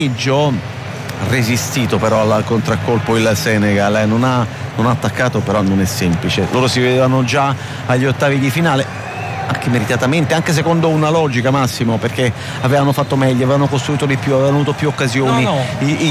resistito però al contraccolpo il Senegal, non ha attaccato, però non è semplice. Loro si vedevano già agli ottavi di finale, anche meritatamente, anche secondo una logica, Massimo, perché avevano fatto meglio, avevano costruito di più, avevano avuto più occasioni.